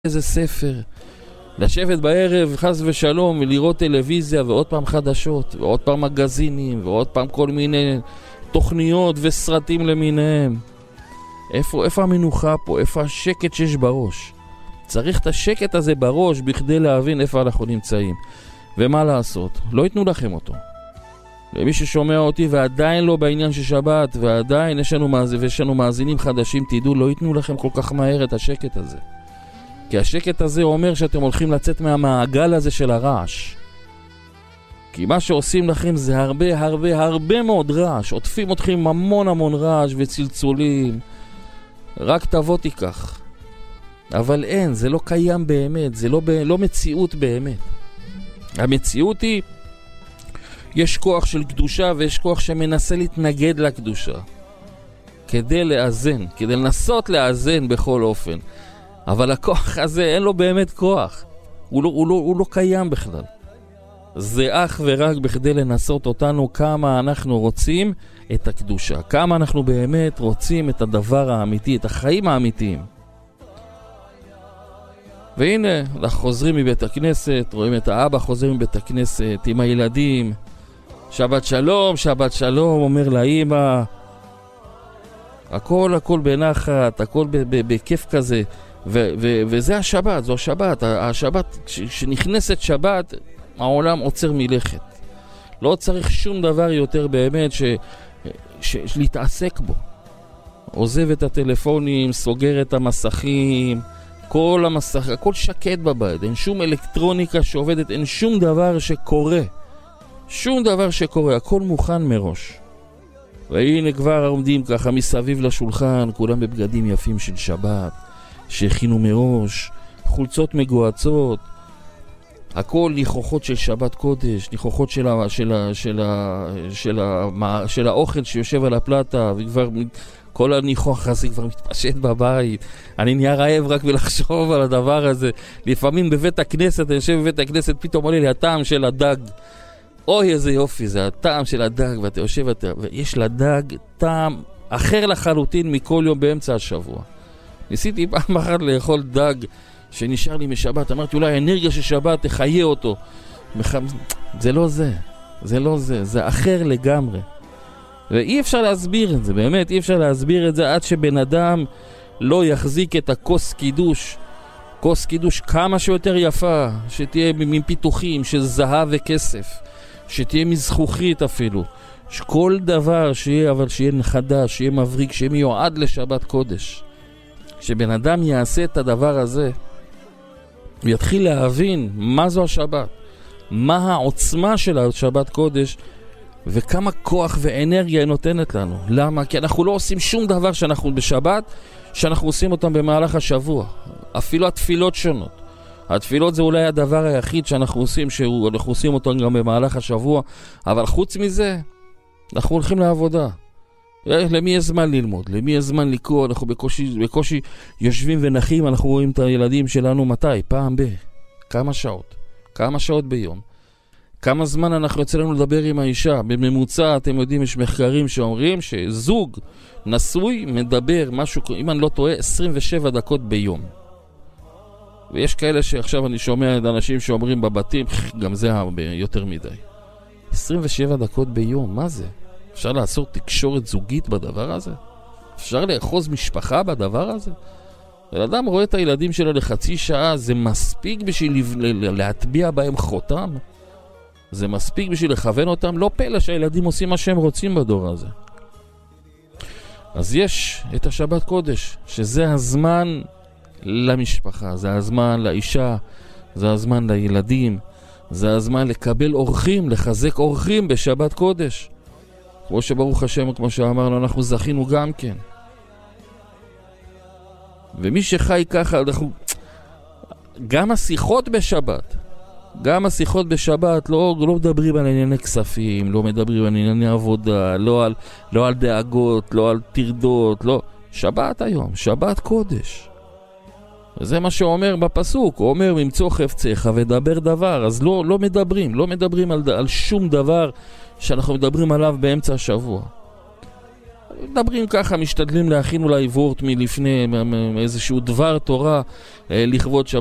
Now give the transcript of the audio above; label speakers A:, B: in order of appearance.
A: איזה ספר, לשבת בערב חס ושלום ולראות טלוויזיה ועוד פעם חדשות ועוד פעם מגזינים ועוד פעם כל מיני תוכניות וסרטים למיניהם. איפה המנוחה פה? איפה השקט שיש בראש? צריך את השקט הזה בראש בכדי להבין איפה אנחנו נמצאים. ומה לעשות? לא ייתנו לכם אותו. ומי ששומע אותי ועדיין לא בעניין של שבת ועדיין יש לנו מאזינים חדשים, תדעו, לא ייתנו לכם כל כך מהר את השקט הזה. כי השקט הזה אומר שאתם הולכים לצאת מהמעגל הזה של הרעש. כי מה שעושים לכם זה הרבה מאוד רעש. עוטפים אתכם המון רעש וצלצולים. רק תבוא תיקח. אבל אין, זה לא קיים באמת. זה לא מציאות באמת. המציאות היא, יש כוח של קדושה ויש כוח שמנסה להתנגד לקדושה. כדי לאזן, כדי לנסות לאזן בכל אופן. אבל הכוח הזה אין לו באמת כוח. הוא לא קיים בכלל. זה אך ורק בכדי לנסות אותנו כמה אנחנו רוצים את הקדושה. כמה אנחנו באמת רוצים את הדבר האמיתי, את החיים האמיתיים. והנה, אנחנו חוזרים מבית הכנסת, רואים את האבא חוזר מבית הכנסת עם הילדים. שבת שלום, שבת שלום, אומר לאמא. הכל בנחת, הכל בכיף כזה. וזה השבת, זו השבת. השבת, כשנכנסת שבת, העולם עוצר מלכת. לא צריך שום דבר יותר באמת להתעסק בו. עוזב את הטלפונים, סוגר את המסכים, הכל שקט בבית, אין שום אלקטרוניקה שעובדת, אין שום דבר שקורה. שום דבר שקורה, הכל מוכן מראש. והנה כבר עומדים ככה מסביב לשולחן, כולם בבגדים יפים של שבת, שהכינו מראש, חולצות מגועצות, הכל ניחוחות של שבת קודש, ניחוחות של האוכל שיושב על הפלטה, וכבר כל הניחוח הזה כבר מתפשט בבית. אני נהיה רעב רק ולחשוב על הדבר הזה. לפעמים בבית הכנסת, אני יושב בבית הכנסת, פתאום עולה לי הטעם של הדג. אוי, איזה יופי, זה הטעם של הדג, ואתה יושב, ויש לדג טעם אחר לחלוטין מכל יום באמצע השבוע. ניסיתי פעם אחת לאכול דג שנשאר לי משבת, אמרתי אולי האנרגיה של שבת תחיה אותו. זה לא זה, זה אחר לגמרי. ואי אפשר להסביר את זה, באמת אי אפשר להסביר את זה עד שבן אדם לא יחזיק את הכוס קידוש. כוס קידוש כמה שיותר יפה, שתהיה מפיתוחים של זהב וכסף, שתהיה מזכוכית אפילו, שכל דבר שיהיה, אבל שיהיה חדש, שיהיה מבריק, שיהיה מיועד לשבת קודש. כשבן אדם יעשה את הדבר הזה, הוא יתחיל להבין מה זו השבת, מה העוצמה של השבת קודש, וכמה כוח ואנרגיה היא נותנת לנו. למה? כי אנחנו לא עושים שום דבר שאנחנו בשבת, שאנחנו עושים אותם במהלך השבוע. אפילו התפילות שונות. התפילות זה אולי הדבר היחיד שאנחנו עושים, שאנחנו עושים אותו גם במהלך השבוע, אבל חוץ מזה, אנחנו הולכים לעבודה. למי יש זמן ללמוד? למי יש זמן לקרוא? אנחנו בקושי יושבים ונחים, אנחנו רואים את הילדים שלנו מתי? פעם כמה שעות? כמה שעות ביום? כמה זמן אנחנו יוצא לנו לדבר עם האישה? בממוצע, אתם יודעים, יש מחקרים שאומרים שזוג נשוי מדבר משהו, אם אני לא טועה, 27 דקות ביום. ויש כאלה שעכשיו אני שומע את אנשים שאומרים בבתים, גם זה הרבה, יותר מדי. 27 דקות ביום, מה זה? אפשר לעשות תקשורת זוגית בדבר הזה? אפשר לאחוז משפחה בדבר הזה? אדם רואה את הילדים שלו לחצי שעה, זה מספיק בשביל להטביע בהם חותם? זה מספיק בשביל לכוון אותם? לא פלא שהילדים עושים מה שהם רוצים בדור הזה. אז יש את השבת קודש, שזה הזמן למשפחה, זה הזמן לאישה, זה הזמן לילדים, זה הזמן לקבל אורחים, לחזק אורחים בשבת קודש. כמו שברוך השם, כמו שאמרנו, אנחנו זכינו גם כן. ומי שחי ככה, גם השיחות בשבת, לא מדברים על ענייני כספים, לא מדברים על ענייני עבודה, לא על דאגות, לא על תרדות, לא. שבת היום, שבת קודש. וזה מה שאומר בפסוק, הוא אומר, ממצוא חפציך ודבר דבר. אז לא מדברים על שום דבר שאנחנו מדברים עליו באמצע השבוע. מדברים ככה, משתדלים להכין אולי וורט מלפני, איזשהו דבר תורה לכבוד שבת.